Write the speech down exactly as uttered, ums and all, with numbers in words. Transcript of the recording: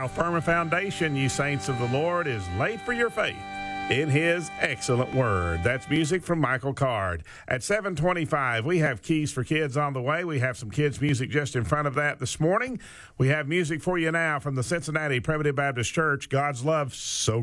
How firm a foundation, ye saints of the Lord, is laid for your faith in his excellent word. That's music from Michael Card. At seven twenty-five, we have Keys for Kids on the way. We have some kids' music just in front of that this morning. We have music for you now from the Cincinnati Primitive Baptist Church. God's love so